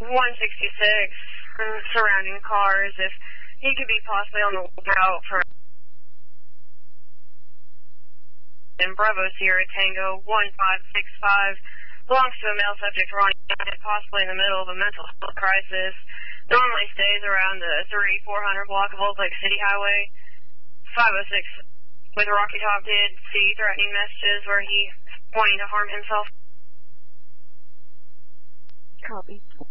166 and surrounding cars if he could be possibly on the lookout for. In Bravo Sierra Tango 1565 belongs to a male subject Ronnie, possibly in the middle of a mental health crisis. Normally stays around the 400 block of Old Lake City Highway. 506 with Rocky Top did see threatening messages where he pointing to harm himself. Copy.